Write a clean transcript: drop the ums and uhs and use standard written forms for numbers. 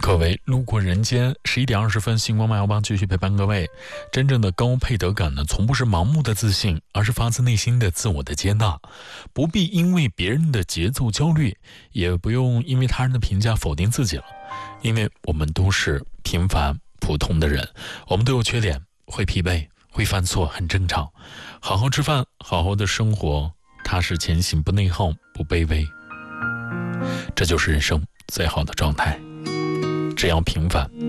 各位路过人间11:20，星光漫游帮继续陪伴各位。真正的高配得感呢，从不是盲目的自信，而是发自内心的自我的接纳。不必因为别人的节奏焦虑，也不用因为他人的评价否定自己了。因为我们都是平凡普通的人，我们都有缺点，会疲惫，会犯错，很正常。好好吃饭，好好的生活，踏实前行，不内耗，不卑微，这就是人生最好的状态。只要平凡。